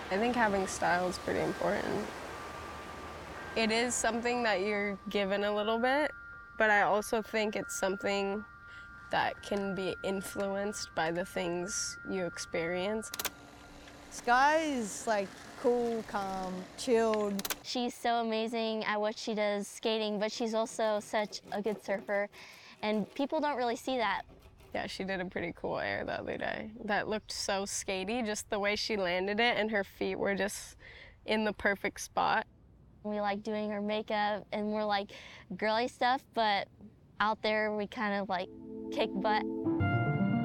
I think having style is pretty important. It is something that you're given a little bit, but I also think it's something that can be influenced by the things you experience. Sky is like cool, calm, chilled. She's so amazing at what she does skating, but she's also such a good surfer, and people don't really see that. Yeah, she did a pretty cool air the other day. That looked so skatey, just the way she landed it, and her feet were just in the perfect spot. We like doing her makeup, and we're like girly stuff, but out there we kind of like kick butt.